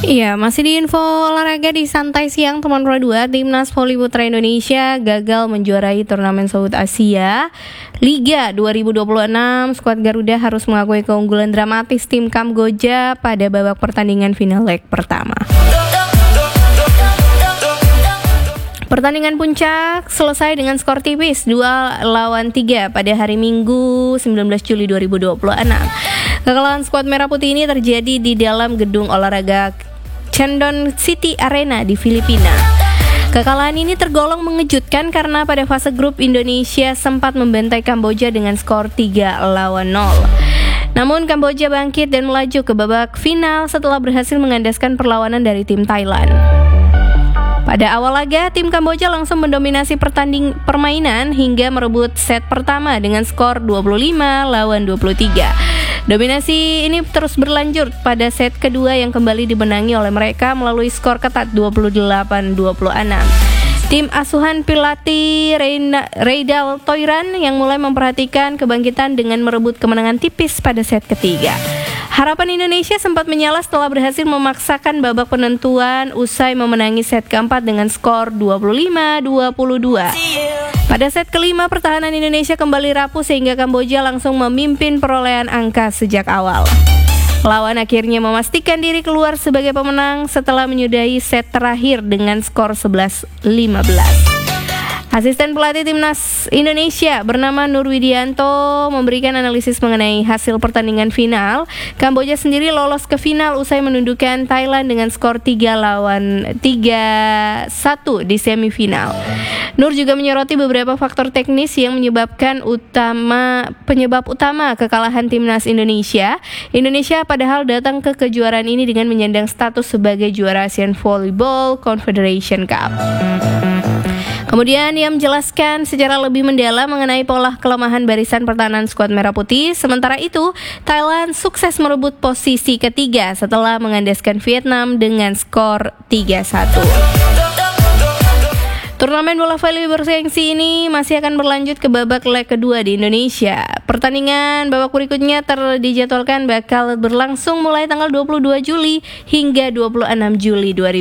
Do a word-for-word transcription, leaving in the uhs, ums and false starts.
Iya, masih di info olahraga di Santai Siang teman Pro dua, Timnas Voli Putra Indonesia gagal menjuarai turnamen South Asia Liga dua ribu dua puluh enam. Skuad Garuda harus mengakui keunggulan dramatis tim Kamboja pada babak pertandingan final leg pertama. Pertandingan puncak selesai dengan skor tipis dua lawan tiga pada hari Minggu sembilan belas Juli dua ribu dua puluh enam. Kekalahan skuad Merah Putih ini terjadi di dalam gedung olahraga Chandon City Arena di Filipina. Kekalahan ini tergolong mengejutkan karena pada fase grup Indonesia sempat membantai Kamboja dengan skor tiga lawan nol. Namun Kamboja bangkit dan melaju ke babak final setelah berhasil mengandaskan perlawanan dari tim Thailand. Pada awal laga, tim Kamboja langsung mendominasi pertanding permainan hingga merebut set pertama dengan skor dua puluh lima lawan dua puluh tiga. Dominasi ini terus berlanjut pada set kedua yang kembali dimenangi oleh mereka melalui skor ketat dua puluh delapan dua puluh enam. Tim asuhan pelatih Reidal Toiran yang mulai memperhatikan kebangkitan dengan merebut kemenangan tipis pada set ketiga. Harapan Indonesia sempat menyala setelah berhasil memaksakan babak penentuan usai memenangi set keempat dengan skor dua puluh lima dua puluh dua. Pada set kelima, pertahanan Indonesia kembali rapuh sehingga Kamboja langsung memimpin perolehan angka sejak awal. Lawan akhirnya memastikan diri keluar sebagai pemenang setelah menyudahi set terakhir dengan skor sebelas lima belas. Asisten pelatih Timnas Indonesia bernama Nur Widianto memberikan analisis mengenai hasil pertandingan final. Kamboja sendiri lolos ke final usai menundukkan Thailand dengan skor tiga lawan tiga satu di semifinal. Nur juga menyoroti beberapa faktor teknis yang menyebabkan utama penyebab utama kekalahan Timnas Indonesia. Indonesia padahal datang ke kejuaraan ini dengan menyandang status sebagai juara Asian Volleyball Confederation Cup. Kemudian ia menjelaskan secara lebih mendalam mengenai pola kelemahan barisan pertahanan skuad Merah Putih. Sementara itu, Thailand sukses merebut posisi ketiga setelah mengandaskan Vietnam dengan skor tiga satu. Turnamen bola voli bergengsi ini masih akan berlanjut ke babak leg kedua di Indonesia. Pertandingan babak berikutnya terdijadwalkan bakal berlangsung mulai tanggal dua puluh dua Juli hingga dua puluh enam Juli dua ribu dua puluh.